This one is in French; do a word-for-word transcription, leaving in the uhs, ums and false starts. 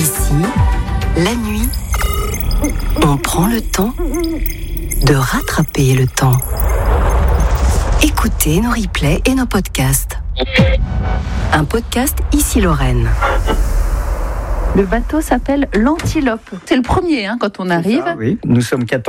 Ici, la nuit, on prend le temps de rattraper le temps. Écoutez nos replays et nos podcasts. Un podcast Ici Lorraine. Le bateau s'appelle l'Antilope. C'est le premier hein, quand on arrive. Ça, oui, nous sommes quatorze.